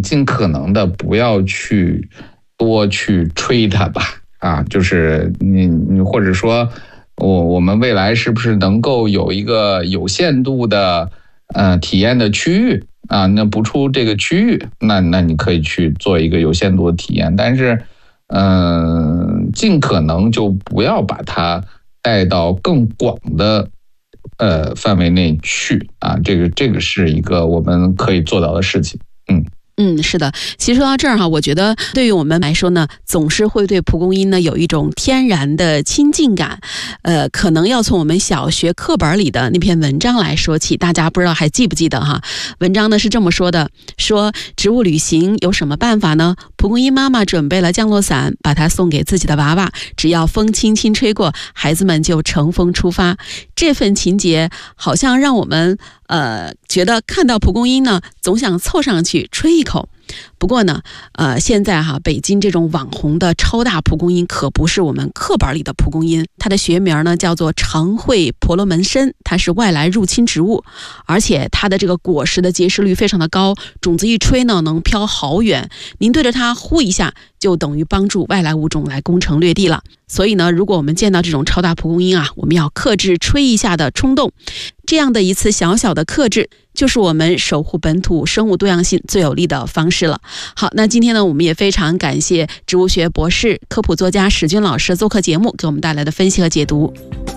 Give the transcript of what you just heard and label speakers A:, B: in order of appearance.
A: 尽可能的不要去多去吹它吧。就是你或者说我们未来是不是能够有一个有限度的体验的区域那不出这个区域，那你可以去做一个有限度的体验，但是尽可能就不要把它带到更广的范围内去这个是一个我们可以做到的事情。
B: 是的，其实说到这儿我觉得对于我们来说呢，总是会对蒲公英呢有一种天然的亲近感。可能要从我们小学课本里的那篇文章来说起，大家不知道还记不记得哈？文章呢是这么说的，说植物旅行有什么办法呢？蒲公英妈妈准备了降落伞，把它送给自己的娃娃，只要风轻轻吹过，孩子们就乘风出发。这份情节好像让我们觉得看到蒲公英呢，总想凑上去吹一口。不过呢，现在北京这种网红的超大蒲公英可不是我们课本里的蒲公英，它的学名呢叫做长喙婆罗门参，它是外来入侵植物，而且它的这个果实的结实率非常的高，种子一吹呢能飘好远，您对着它呼一下，就等于帮助外来物种来攻城略地了。所以呢，如果我们见到这种超大蒲公英我们要克制吹一下的冲动，这样的一次小小的克制，就是我们守护本土生物多样性最有力的方式了。好，那今天呢，我们也非常感谢植物学博士、科普作家史军老师做客节目，给我们带来的分析和解读。